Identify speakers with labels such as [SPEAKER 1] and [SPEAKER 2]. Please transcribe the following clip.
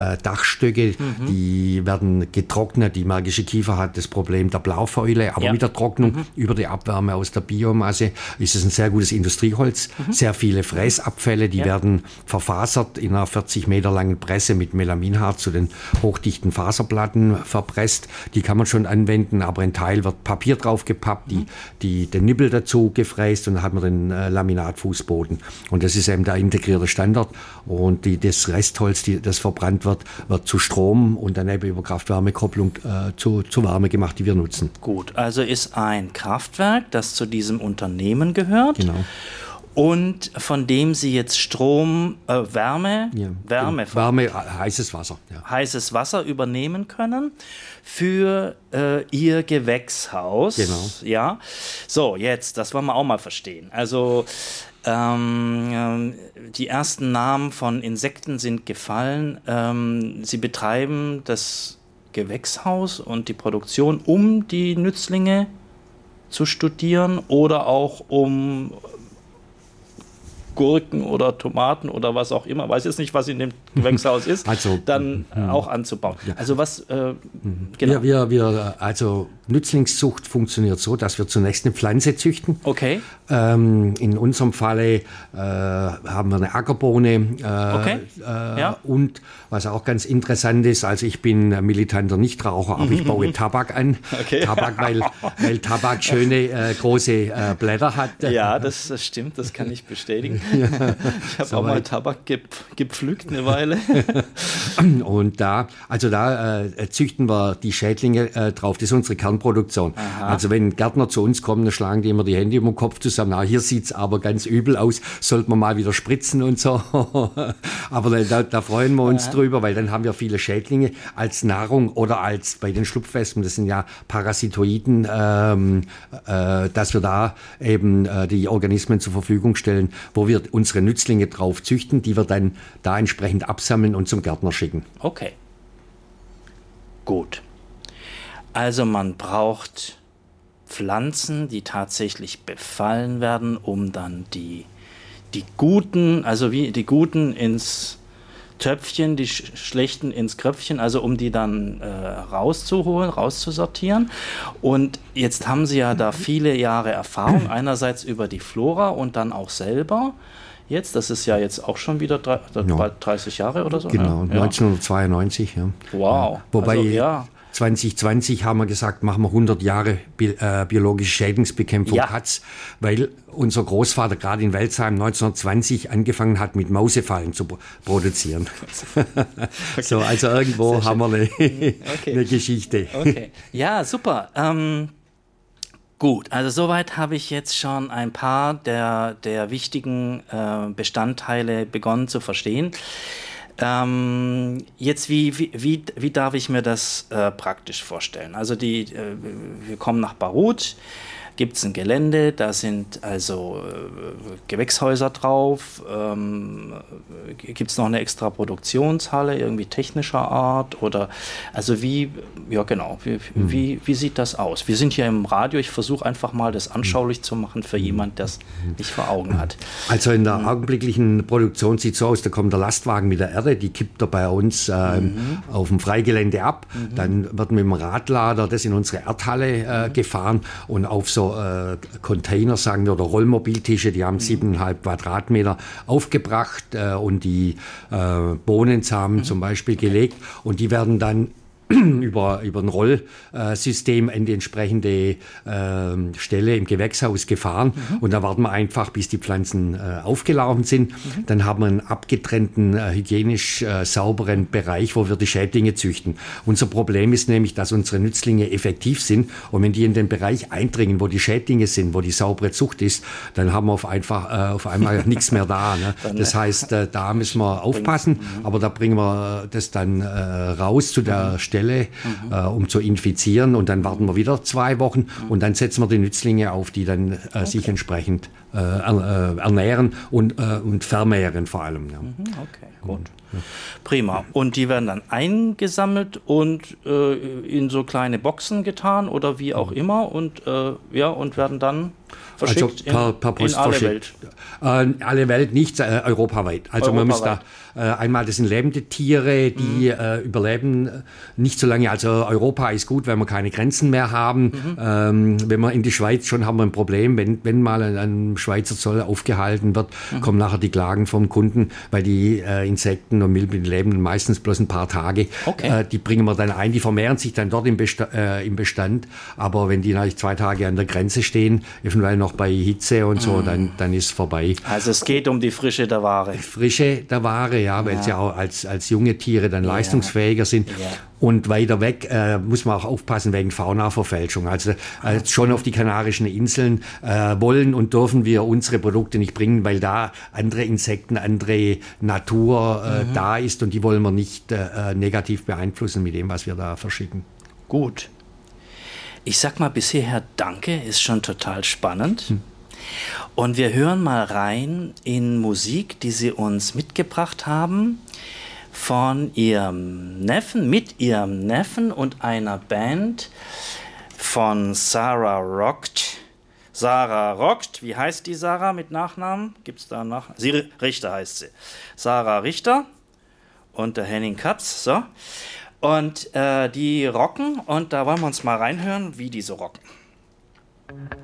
[SPEAKER 1] Dachstöcke, die werden getrocknet. Die Märkische Kiefer hat das Problem der Blaufäule, aber mit der Trocknung über die Abwärme aus der Biomasse ist es ein sehr gutes Industrieholz. Sehr viele Fräsabfälle, die werden verfasert in einer 40 Meter langen Presse mit Melaminharz zu den hochdichten Faserplatten verpresst. Die kann man schon anwenden, aber ein Teil wird Papier drauf gepappt, den Nippel dazu gefräst und dann hat man den Laminatfußboden. Und das ist eben der integrierte Standard. Und das Restholz, das verbrannt wird zu Strom und dann eben über Kraft-Wärme-Kopplung zu Wärme gemacht, die wir nutzen.
[SPEAKER 2] Gut, also ist ein Kraftwerk, das zu diesem Unternehmen gehört.
[SPEAKER 1] Genau.
[SPEAKER 2] Und von dem Sie jetzt Strom, Wärme,
[SPEAKER 1] heißes Wasser. Ja.
[SPEAKER 2] Heißes Wasser übernehmen können für Ihr Gewächshaus.
[SPEAKER 1] Genau.
[SPEAKER 2] Ja. So, jetzt, das wollen wir auch mal verstehen. Also die ersten Namen von Insekten sind gefallen. Sie betreiben das Gewächshaus und die Produktion, um die Nützlinge zu studieren oder auch um Gurken oder Tomaten oder was auch immer, weiß jetzt nicht, was in dem Gewächshaus ist,
[SPEAKER 1] also,
[SPEAKER 2] dann auch anzubauen. Ja. Also was,
[SPEAKER 1] genau. Also Nützlingszucht funktioniert so, dass wir zunächst eine Pflanze züchten.
[SPEAKER 2] Okay.
[SPEAKER 1] In unserem Falle haben wir eine Ackerbohne. Und was auch ganz interessant ist, also ich bin militanter Nichtraucher, aber ich baue Tabak an. Okay. Tabak, weil Tabak schöne große Blätter hat.
[SPEAKER 2] Ja, das stimmt, das kann ich bestätigen. Ja, ich habe auch mal Tabak gepflückt eine Weile.
[SPEAKER 1] Und da züchten wir die Schädlinge drauf. Das ist unsere Kernproduktion. Aha. Also wenn Gärtner zu uns kommen, dann schlagen die immer die Hände um den Kopf zusammen. Na, hier sieht es aber ganz übel aus. Sollte man mal wieder spritzen und so. Aber da freuen wir uns drüber, weil dann haben wir viele Schädlinge als Nahrung oder als bei den Schlupfwespen, das sind ja Parasitoiden, dass wir da eben die Organismen zur Verfügung stellen, wo wir unsere Nützlinge drauf züchten, die wir dann da entsprechend absammeln und zum Gärtner schicken.
[SPEAKER 2] Okay. Gut. Also man braucht Pflanzen, die tatsächlich befallen werden, um dann die guten, also wie die guten ins Töpfchen, die schlechten ins Kröpfchen, also um die dann rauszuholen, rauszusortieren. Und jetzt haben Sie ja da viele Jahre Erfahrung, einerseits über die Flora und dann auch selber. Jetzt, das ist ja jetzt auch schon wieder bald 30 Jahre oder so.
[SPEAKER 1] Genau,
[SPEAKER 2] ja.
[SPEAKER 1] 1992. Ja.
[SPEAKER 2] Wow.
[SPEAKER 1] Ja. Wobei 2020 haben wir gesagt, machen wir 100 Jahre biologische Schädlingsbekämpfung Katz, weil unser Großvater gerade in Welzheim 1920 angefangen hat, mit Mausefallen zu produzieren. Okay. So, also irgendwo haben wir eine Geschichte.
[SPEAKER 2] Okay. Ja, super. Gut, also soweit habe ich jetzt schon ein paar der wichtigen Bestandteile begonnen zu verstehen. Jetzt, wie darf ich mir das praktisch vorstellen? Also wir kommen nach Barut, gibt es ein Gelände, da sind also Gewächshäuser drauf, gibt es noch eine extra Produktionshalle, irgendwie technischer Art oder, also wie sieht das aus? Wir sind hier im Radio, ich versuche einfach mal das anschaulich zu machen für jemand, der es nicht vor Augen hat.
[SPEAKER 1] Also in der augenblicklichen Produktion sieht es so aus, da kommt der Lastwagen mit der Erde, die kippt er bei uns auf dem Freigelände ab, dann wird mit dem Radlader das in unsere Erdhalle gefahren und auf so Container, sagen wir, oder Rollmobiltische, die haben 7,5 Quadratmeter aufgebracht und die Bohnensamen zum Beispiel gelegt und die werden dann über ein Rollsystem in die entsprechende Stelle im Gewächshaus gefahren. Und da warten wir einfach, bis die Pflanzen aufgelaufen sind. Dann haben wir einen abgetrennten, hygienisch sauberen Bereich, wo wir die Schädlinge züchten. Unser Problem ist nämlich, dass unsere Nützlinge effektiv sind. Und wenn die in den Bereich eindringen, wo die Schädlinge sind, wo die saubere Zucht ist, dann haben wir auf einmal nichts mehr da. Ne? Das heißt, da müssen wir aufpassen. Aber da bringen wir das dann raus zu der Stelle, um zu infizieren und dann warten wir wieder 2 Wochen und dann setzen wir die Nützlinge auf, die dann sich entsprechend ernähren und vermehren vor allem. Ja.
[SPEAKER 2] Okay, gut. Prima. Und die werden dann eingesammelt und in so kleine Boxen getan oder wie auch immer und werden dann verschickt
[SPEAKER 1] per Post
[SPEAKER 2] in alle
[SPEAKER 1] verschickt.
[SPEAKER 2] Welt?
[SPEAKER 1] Alle Welt nicht, europaweit. Also man muss da einmal, das sind lebende Tiere, die überleben nicht so lange. Also Europa ist gut, wenn wir keine Grenzen mehr haben. Wenn wir in die Schweiz schon haben wir ein Problem, wenn mal ein Schweizer Zoll aufgehalten wird, kommen nachher die Klagen vom Kunden, weil die Insekten und Milben leben meistens bloß ein paar Tage.
[SPEAKER 2] Okay.
[SPEAKER 1] Die bringen wir dann ein, die vermehren sich dann dort im Bestand. Aber wenn die natürlich 2 Tage an der Grenze stehen, eventuell noch bei Hitze und so, dann ist vorbei.
[SPEAKER 2] Also es geht um die Frische der Ware.
[SPEAKER 1] Frische der Ware, ja, weil sie auch als junge Tiere dann leistungsfähiger sind.
[SPEAKER 2] Ja.
[SPEAKER 1] Und weiter weg muss man auch aufpassen wegen Faunaverfälschung. Also schon auf die Kanarischen Inseln wollen und dürfen wir unsere Produkte nicht bringen, weil da andere Insekten, andere Natur da ist und die wollen wir nicht negativ beeinflussen mit dem, was wir da verschicken.
[SPEAKER 2] Gut. Ich sag mal bis hierher danke, ist schon total spannend. Und wir hören mal rein in Musik, die Sie uns mitgebracht haben von Ihrem Neffen, mit Ihrem Neffen und einer Band von Sarah Rockt. Sarah Rockt, wie heißt die Sarah mit Nachnamen? Gibt es da einen Nachnamen? Richter heißt sie. Sarah Richter und der Henning Katz, so. Und die rocken und da wollen wir uns mal reinhören, wie die so rocken.